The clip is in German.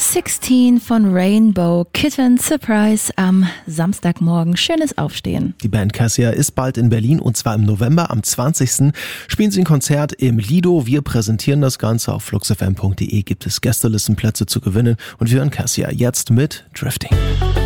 16 von Rainbow Kitten Surprise am Samstagmorgen. Schönes Aufstehen. Die Band Cassia ist bald in Berlin und zwar im November. Am 20. spielen sie ein Konzert im Lido. Wir präsentieren das Ganze. Auf fluxfm.de gibt es Gästelistenplätze zu gewinnen und wir hören Cassia jetzt mit Drifting.